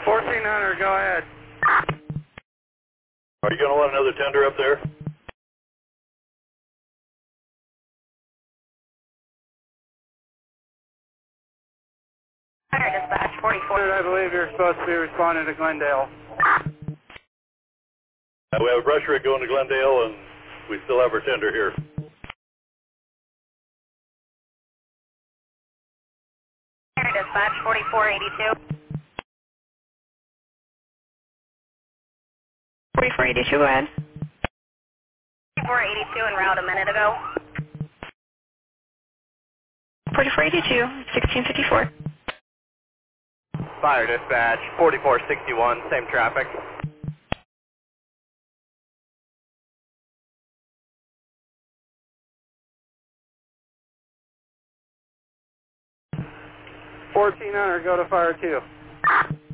1400, go ahead. Are you going to want another tender up there? Dispatch 44. I believe you're supposed to be responding to Glendale. We have a brush rig going to Glendale, and we still have our tender here. Dispatch 4482. 4482, go ahead. 4482 en route a minute ago. 4482, 1654. Fire dispatch 4461, same traffic. $1,400, go to fire 2.